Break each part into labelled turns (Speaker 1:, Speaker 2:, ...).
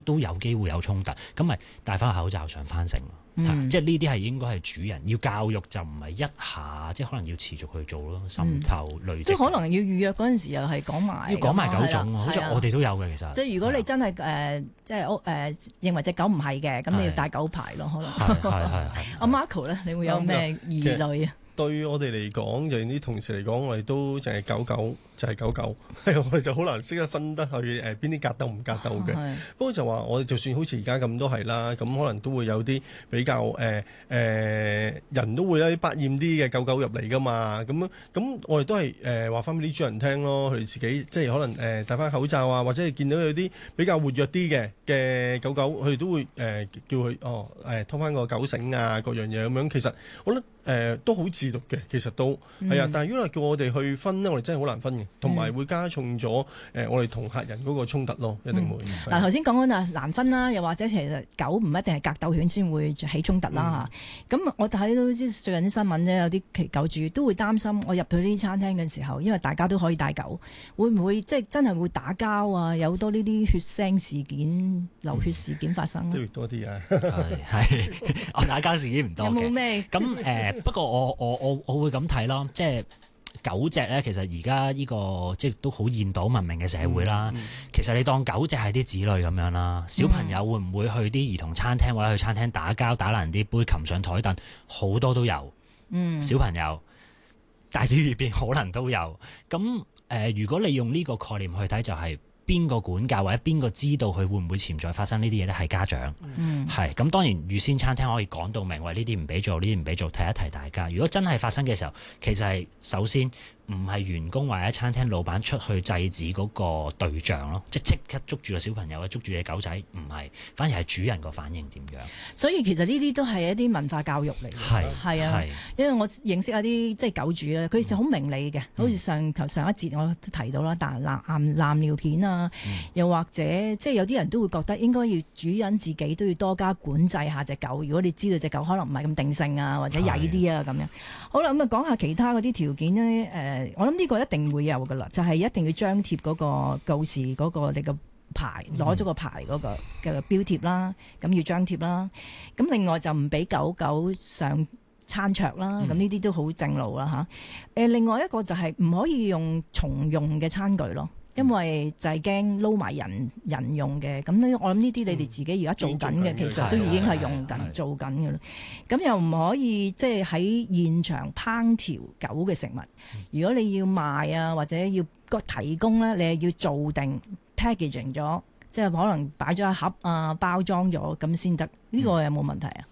Speaker 1: 都有機會有衝突，咁咪戴翻口罩上翻城。即係呢啲係應該係主人要教育，就唔係一下，即係可能要持續去做咯，滲透累積。
Speaker 2: 即係可能要預約嗰陣時又係講埋，
Speaker 1: 要講埋狗種，好似我哋都有嘅其實。
Speaker 2: 即係如果你真係即係認為隻狗唔係嘅，咁你要帶狗牌咯，可能。
Speaker 1: 係。
Speaker 2: 阿 Marco 咧，你會有咩疑慮啊？
Speaker 3: 對我哋嚟講，就啲同事嚟講，我哋都淨係狗就係狗，我哋就好難識得分得去邊啲格鬥唔格鬥嘅。不過就話我哋就算好似而家咁都係啦，咁可能都會有啲比較人都會有啲百厭啲嘅狗入嚟噶嘛。咁我哋都係話翻俾啲主人聽咯，佢哋自己即係可能戴翻口罩啊，或者係見到有啲比較活躍啲嘅狗，佢哋都會叫佢拖翻個狗繩啊，各樣嘢咁樣。其實我覺得都好自律嘅，其實都係啊。但係如果叫我哋去分咧，我哋真係好難分嘅，同埋會加重咗我哋同客人嗰個衝突咯，一定會。
Speaker 2: 嗱，頭先講緊啊難分啦，又或者其實狗唔一定係格鬥犬先會起衝突啦嚇。咁我睇到最近啲新聞咧，有啲狗主都會擔心，我入去呢啲餐廳嘅時候，因為大家都可以帶狗，會唔會即係真係會打交啊？有好多呢啲血腥事件、流血事件發生咧？
Speaker 3: 都要多啲啊！
Speaker 1: 係我打交事件唔多嘅。
Speaker 2: 有冇咩？
Speaker 1: 咁不過我會咁睇咯，即係狗隻咧，其實而家呢個即係都好現代文明嘅社會啦。其實你當狗隻係啲子女咁樣啦，小朋友會唔會去啲兒童餐廳或者去餐廳打交打爛啲杯擒上台凳？好多都有。小朋友大小二便可能都有。咁如果你用呢個概念去睇，就係邊個管教或者邊個知道佢會唔會潛在發生呢啲嘢咧？係家長。係咁，當然預先餐廳可以講到明，喂，呢啲唔俾做，呢啲唔俾做，提一提大家。如果真係發生嘅時候，其實係首先唔係員工或者餐廳老闆出去制止嗰個對象咯，即刻捉住個小朋友或者捉住隻狗仔，唔係，反而係主人個反應點樣。
Speaker 2: 所以其實呢啲都係一啲文化教育嚟嘅，係啊，因為我認識一啲即係狗主咧，佢哋好明理嘅，好似上一節我提到啦，但濫尿片啊，又或者即係有啲人都會覺得應該要主人自己都要多加管制下隻狗。如果你知道隻狗可能唔係咁定性啊，或者曳啲啊咁樣。好啦，咁啊講下其他嗰啲條件咧，我諗呢個一定會有噶啦，就係一定要張貼嗰個告示嗰個你個牌，攞咗個牌嗰個嘅標貼啦，咁要張貼啦。咁另外就唔俾狗上餐桌啦，咁呢啲都好正路啦嚇。另外一個就係唔可以用重用嘅餐具咯。因為就係驚撈埋人用嘅，咁呢我諗呢啲你哋自己而家做緊嘅，其實都已經係用緊做緊嘅啦。咁又唔可以即係喺現場烹調狗嘅食物。如果你要賣啊，或者要提供咧，你係要做定 packaging 咗，即係可能擺咗一盒啊，包裝咗咁先得。呢個有冇問題啊？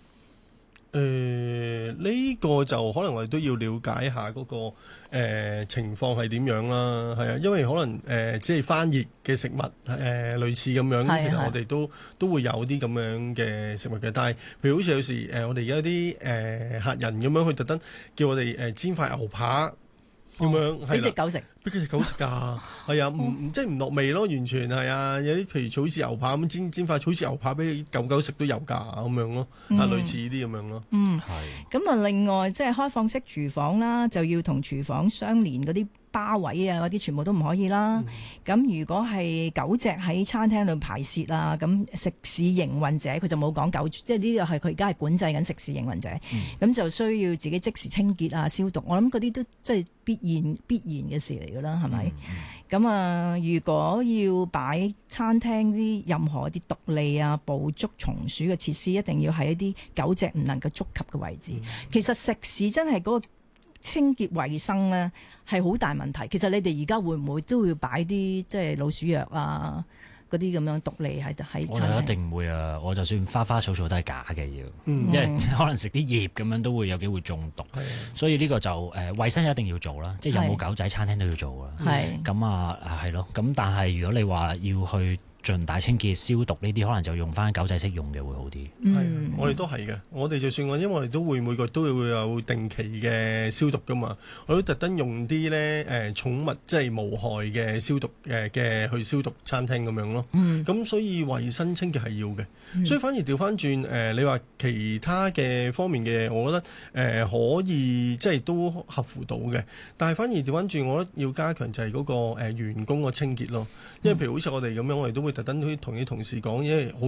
Speaker 3: 呢個就可能我哋都要了解下嗰個情況係點樣啦，係啊，因為可能只係翻熱嘅食物類似咁樣，其實我哋都會有啲咁樣嘅食物嘅。但係譬如好似有時我哋而家有啲客人咁樣，佢特登叫我哋煎塊牛扒咁樣，
Speaker 2: 俾隻狗食，
Speaker 3: 俾隻狗食㗎，係啊，即係唔落味咯，完全係啊。有啲譬如草字牛扒咁煎塊草字牛扒俾狗食都有㗎咁樣咯，類似呢啲咁樣咯。
Speaker 2: 咁啊，另外即係開放式廚房啦，就要同廚房相連嗰啲吧位啊，嗰啲全部都唔可以啦。咁如果係狗隻喺餐廳度排泄啊，咁食肆營運者佢就冇講狗，即係呢個係佢而家係管制緊食肆營運者，咁就需要自己即時清潔啊、消毒。我諗嗰啲都即係必然嘅事嚟㗎啦，係咪？咁啊，如果要擺餐廳啲任何啲獨立啊、捕捉松鼠嘅設施，一定要喺一啲狗隻唔能夠觸及嘅位置。其實食肆真係嗰個清潔衛生咧係好大問題。其實你哋而家會唔會都會擺啲即係老鼠藥啊嗰啲咁樣獨立喺餐廳？
Speaker 1: 我一定唔會啊！我就算花花草草都係假嘅要，因為可能食啲葉咁樣都會有機會中毒。所以呢個就衞生一定要做啦，即係有冇狗仔餐廳都要做啦。咁啊係咯，咁但係如果你話要去盡大清潔消毒呢啲，可能就用翻狗仔式用嘅會好啲。
Speaker 3: 我哋都係嘅。我哋就算因為我哋都會每個都會有定期嘅消毒噶嘛，我都特登用啲咧寵物即係無害嘅消毒嘅去消毒餐廳咁樣咯。咁所以衞生清潔係要嘅。所以反而調翻轉你話其他嘅方面嘅，我覺得可以即係都合乎到嘅。但係反而調翻轉，我覺得要加強就係嗰個員工個清潔咯。因為譬如好似我哋咁樣，我哋都會會特登同啲同事講，因為好